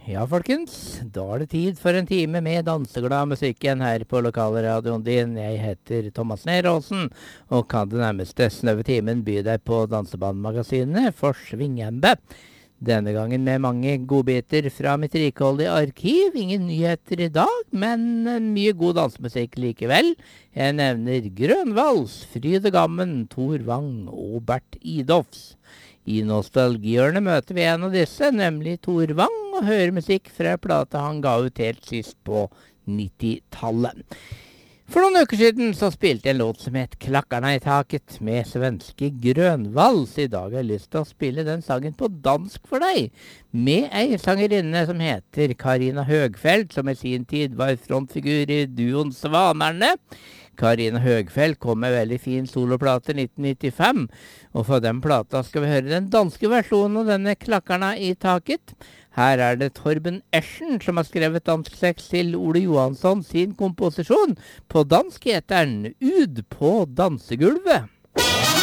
Ja, folkens, da er det tid for en time med danseglad musikk igjen her på lokalradioen din. Jeg heter Thomas Neråsen, og kan det nærmeste snøve timen by deg på dansebandmagasinet for Svingembe. Denne gangen med mange godbiter fra mitt rikholdige arkiv. Ingen nyheter i dag, men mye god dansemusikk likevel. Jeg nevner Grønvals, Fride Gammen, Tor Wang og Bert Idolfs. I nostalgihjørnet møter vi en av disse, nemlig Tor Wang, og hører musikk fra plata han ga ut helt sist på 90-tallet. For noen uker siden så spilte jeg en låt som het Klakkarna i taket med svenske Grønvals. I dag har jeg lyst til å spille den sangen på dansk for deg, med ei sangerinne som heter Karina Høgfeldt, som i sin tid var frontfigur i duoen Svanerne. Karina Høgfeldt kom med veldig fin soloplate 1995, og for den plata skal vi høre den danske versjonen av denne Klakkarna i taket. Her er det Torben Eschen som har skrevet dansk tekst til Ole Johansson sin komposisjon. På dansk heter den Ud på dansegulvet.